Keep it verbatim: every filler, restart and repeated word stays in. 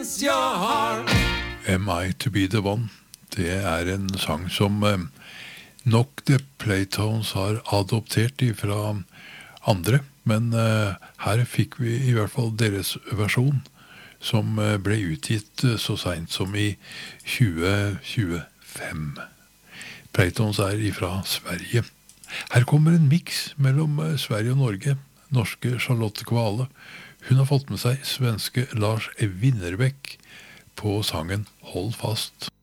Am I to be the one? Det er en sang som eh, nok The Playtones har adoptert fra andre, men eh, her fikk vi i hvert fall deres versjon, som eh, ble utgitt eh, så sent som i tjue tjuefem. Playtones er fra Sverige. Her kommer en mix mellom eh, Sverige og Norge. Norske Charlotte Kvale. Hun har fått med seg svenske Lars Winnerbäck på sangen Hold fast.